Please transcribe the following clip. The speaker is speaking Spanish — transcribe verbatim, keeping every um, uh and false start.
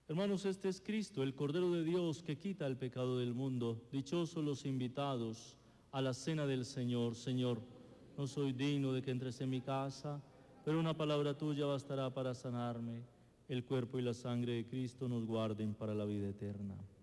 Hermanos, este es Cristo, el Cordero de Dios que quita el pecado del mundo. Dichosos los invitados a la cena del Señor. Señor, no soy digno de que entres en mi casa, pero una palabra tuya bastará para sanarme. El cuerpo y la sangre de Cristo nos guarden para la vida eterna.